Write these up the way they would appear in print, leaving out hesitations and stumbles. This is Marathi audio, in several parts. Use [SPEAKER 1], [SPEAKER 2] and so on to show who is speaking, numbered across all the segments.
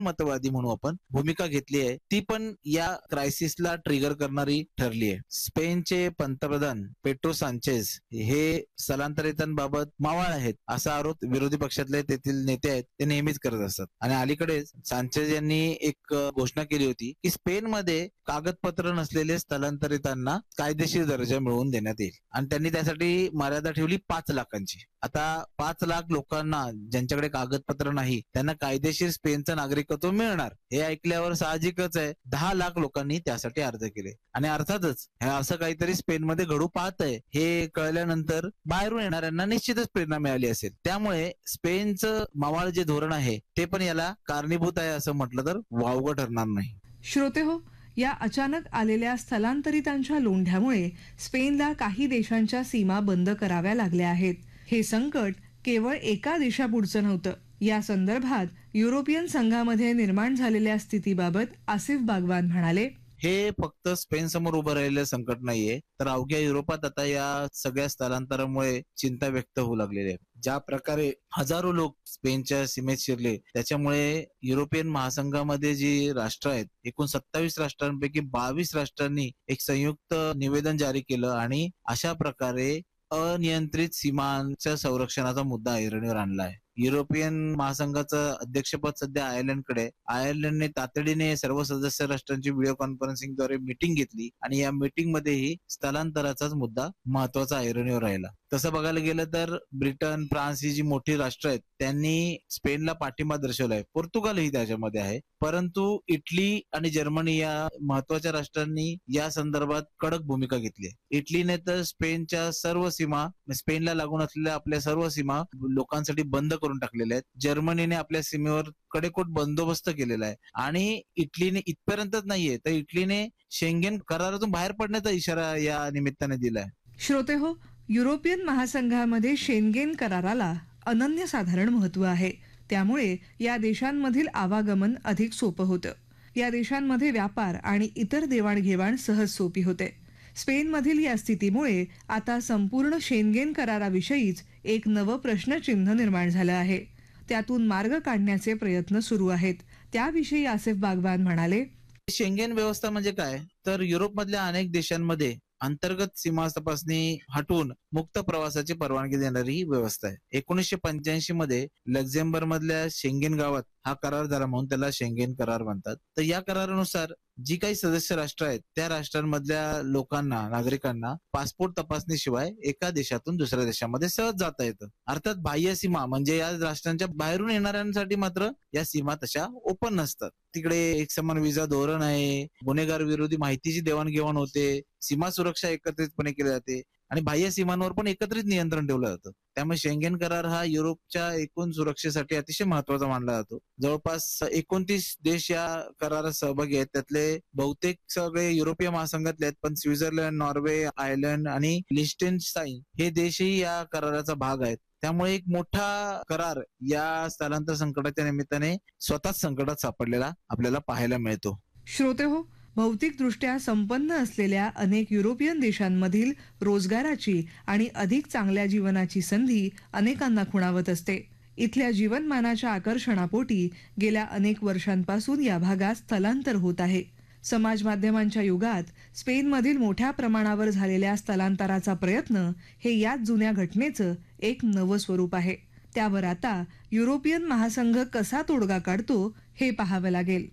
[SPEAKER 1] मतवादी म्हणू आपण भूमिका घेतली आहे, ती पण या क्रायसिसला ट्रिगर करणारी ठरली आहे. स्पेनचे पंतप्रधान पेट्रो सांचेज हे स्थलांतरितांबाबत मावळ आहेत असा आरोप विरोधी पक्षातले तेथील नेते आहेत ते नेहमीच करत असतात. आणि अलीकडेच सांचेज यांनी एक घोषणा केली होती की स्पेनमध्ये कागदपत्र नसलेले स्थलांतरितांना कायदेशीर दर्जा मिळवून देण्यात येईल आणि त्यांनी त्यासाठी मर्यादा ठेवली 5 लाखांची. आता 5 लाख लोकांना ज्यांच्याकडे कागदपत्र नाही त्यांना कायदेशीर स्पेनचं नागरिकत्व मिळणार हे ऐकल्यावर साहजिकच आहे 10 लाख लोकांनी त्यासाठी अर्ज केले. आणि अर्थातच हे असं काहीतरी स्पेनमध्ये घडू पाहतंय हे कळल्यानंतर बाहेरून येणाऱ्यांना निश्चितच प्रेरणा मिळाली असेल. त्यामुळे स्पेनचं मावळ जे धोरण आहे ते पण याला कारणीभूत आहे असं म्हटलं तर वावगं ठरणार नाही.
[SPEAKER 2] श्रोते हो, या अचानक आलेल्या स्थलांतरितांच्या लोंढ्यामुळे स्पेनला काही देशांच्या सीमा बंद कराव्या लागल्या आहेत. हे संकट केवळ एका देशापुढचं नव्हतं. या संदर्भात युरोपियन संघामध्ये निर्माण झालेल्या स्थितीबाबत आसिफ बागवान म्हणाले,
[SPEAKER 1] हे फक्त स्पेन समोर उभं राहिलेलं संकट नाहीये, तर अवघ्या युरोपात आता या सगळ्या स्थलांतरामुळे चिंता व्यक्त होऊ लागलेली आहे. ज्या प्रकारे हजारो लोक स्पेनच्या सीमेत शिरले त्याच्यामुळे युरोपियन महासंघामध्ये जी राष्ट्र आहेत एकूण 27 राष्ट्रांपैकी 22 राष्ट्रांनी एक संयुक्त निवेदन जारी केलं आणि अशा प्रकारे अनियंत्रित सीमांच्या संरक्षणाचा मुद्दा ऐरणीवर आणला आहे. युरोपियन महासंघाचं अध्यक्षपद सध्या आयर्लंडकडे. आयर्लंडने तातडीने सर्व सदस्य राष्ट्रांची व्हिडिओ कॉन्फरन्सिंगद्वारे मीटिंग घेतली आणि या मीटिंगमध्येही स्थलांतराचाच मुद्दा महत्वाचा ऐरणीवर राहिला. तसं बघायला गेलं तर ब्रिटन, फ्रान्स ही जी मोठी राष्ट्र आहेत त्यांनी स्पेनला पाठिंबा दर्शवलाय. पोर्तुगालही त्याच्यामध्ये आहे, परंतु इटली आणि जर्मनी या महत्वाच्या राष्ट्रांनी या संदर्भात कडक भूमिका घेतली आहे. इटलीने तर स्पेनच्या सर्व सीमा, स्पेनला लागून असलेल्या आपल्या सर्व सीमा लोकांसाठी बंद करून टाकलेल्या आहेत. जर्मनीने आपल्या सीमेवर कडेकोट बंदोबस्त केलेला आहे आणि इटलीने इथपर्यंतच नाहीये तर इटलीने शेंगेन करारातून बाहेर पडण्याचा इशारा या निमित्ताने दिलाय.
[SPEAKER 2] श्रोते हो, युरोपियन महासंघामध्ये शेंगेन कराराला अनन्यसाधारण महत्व आहे. त्यामुळे या देशांमधील आवागमन अधिक सोपं होतं. या देशांमध्ये व्यापार आणि इतर देवाणघेवाण सहज सोपी होते. स्पेनमधील या स्थितीमुळे आता संपूर्ण शेंगेन कराराविषयीच एक नवं प्रश्नचिन्ह निर्माण झालं आहे. त्यातून मार्ग काढण्याचे प्रयत्न सुरू आहेत. त्याविषयी आसिफ बागवान म्हणाले,
[SPEAKER 1] शेंगेन व्यवस्था म्हणजे काय तर युरोपमधल्या अनेक देशांमध्ये अंतर्गत सीमा तपासणी हटवून मुक्त प्रवासाची परवानगी देणारी ही व्यवस्था आहे. 1985 मध्ये लक्झेंबर्ग मधल्या शेंगेन गावात हा करार झाला म्हणून त्याला शेंगेन करार म्हणतात. तर या करारानुसार जी काही सदस्य राष्ट्र आहेत त्या राष्ट्रांमधल्या लोकांना, नागरिकांना पासपोर्ट तपासणीशिवाय एका देशातून दुसऱ्या देशामध्ये सहज जाता येतं. अर्थात बाह्य सीमा म्हणजे या राष्ट्रांच्या बाहेरून येणाऱ्यांसाठी मात्र या सीमा तशा ओपन नसतात. तिकडे एक समान विजा धोरण आहे, गुन्हेगार विरोधी माहितीची देवाणघेवाण होते, सीमा सुरक्षा एकत्रितपणे केली जाते आणि बाह्य सीमांवर पण एकत्रित नियंत्रण ठेवलं जातं. त्यामुळे शेंगेन करार हा युरोपच्या एकूण सुरक्षेसाठी अतिशय महत्वाचा मानला जातो. जवळपास 29 देश या करारात सहभागी आहेत. त्यातले बहुतेक सगळे युरोपीय महासंघातले आहेत, पण स्वित्झर्लंड, नॉर्वे, आयर्लंड आणि लिechtenstein हे देशही या कराराचा भाग आहेत. त्यामुळे एक मोठा करार या स्थलांतर संकटाच्या निमित्ताने स्वतःच संकटात सापडलेला आपल्याला पाहायला मिळतो.
[SPEAKER 2] श्रोते हो, भौतिकदृष्ट्या संपन्न असलेल्या अनेक युरोपियन देशांमधील रोजगाराची आणि अधिक चांगल्या जीवनाची संधी अनेकांना खुणावत असते. इथल्या जीवनमानाच्या आकर्षणापोटी गेल्या अनेक वर्षांपासून या भागात स्थलांतर होत आहे. समाज माध्यमांच्या युगात स्पेनमधील मोठ्या प्रमाणावर झालेल्या स्थलांतराचा प्रयत्न हे याच जुन्या घटनेचं एक नवं स्वरूप आहे. त्यावर आता युरोपियन महासंघ कसा तोडगा काढतो हे पाहावं लागेल.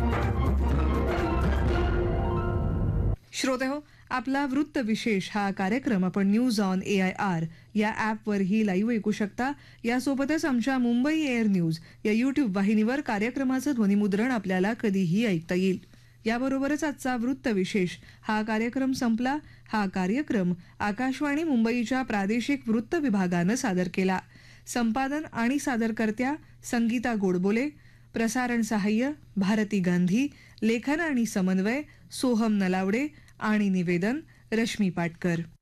[SPEAKER 2] श्रोते हो, आपला वृत्त विशेष हा कार्यक्रम आपण न्यूज ऑन AIR या ॲपवरही लाईव्ह ऐकू शकता. यासोबतच आमच्या मुंबई एअर न्यूज या YouTube वाहिनीवर कार्यक्रमाचं ध्वनिमुद्रण आपल्याला कधीही ऐकता येईल. याबरोबरच आजचा वृत्त विशेष हा कार्यक्रम संपला. हा कार्यक्रम आकाशवाणी मुंबईच्या प्रादेशिक वृत्त विभागानं सादर केला. संपादन आणि सादरकर्त्या संगीता गोडबोले, प्रसारण सहाय्य भारती गांधी, लेखन आणि समन्वय सोहम नलावडे आणि निवेदन रश्मी पाटकर.